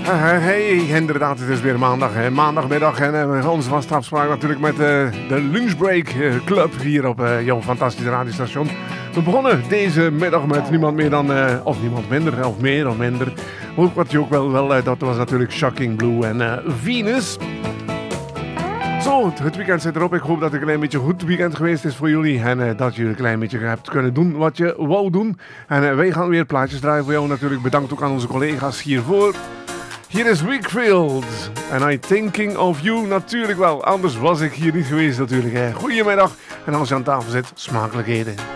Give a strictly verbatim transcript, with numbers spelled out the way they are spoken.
Uh, hey, inderdaad, het is weer maandag, hè? Maandagmiddag en uh, onze vaste afspraak natuurlijk met uh, de Lunchbreak uh, Club hier op uh, jouw fantastische radiostation. We begonnen deze middag met niemand meer dan, uh, of niemand minder, of meer of minder. Ook wat je ook wel, wel uh, dat was natuurlijk Shocking Blue en uh, Venus. Zo, het weekend zit erop. Ik hoop dat het een klein beetje een goed weekend geweest is voor jullie. En uh, dat je een klein beetje hebt kunnen doen wat je wou doen. En uh, wij gaan weer plaatjes draaien voor jou natuurlijk. Bedankt ook aan onze collega's hiervoor. Hier is Wakefield. En I'm thinking of you natuurlijk wel. Anders was ik hier niet geweest natuurlijk. Hè. Goedemiddag. En als je aan tafel zit, smakelijkheden.